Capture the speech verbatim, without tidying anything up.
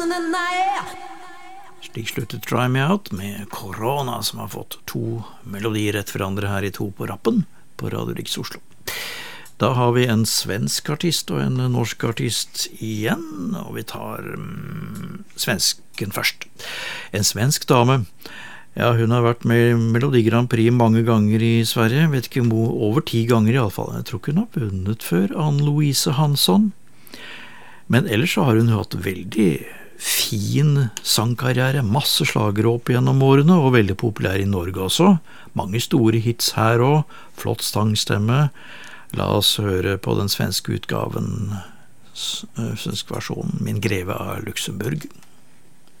Slik sluttet Try Me Out med Corona, som har fått to melodier rett hverandre her i to på rappen på Radio Riks Oslo. Da har vi en svensk artist og en norsk artist igjen, og vi tar um, svensken først. En svensk dame. Ja, hun har vært med i Melodi Grand Prix mange ganger i Sverige, vet ikke om hun, over ti ganger i alle fall. Jeg tror ikke hun har vunnet før, Ann-Louise Hansson. Men ellers så har hun hatt veldig fin sangkarriere, masse slagere opp gjennom årene, og veldig populær i Norge også. Mange store hits her også, flott sangstemme. La oss høre på den svenske utgaven, svensk versjonen, Min greve av Luxemburg.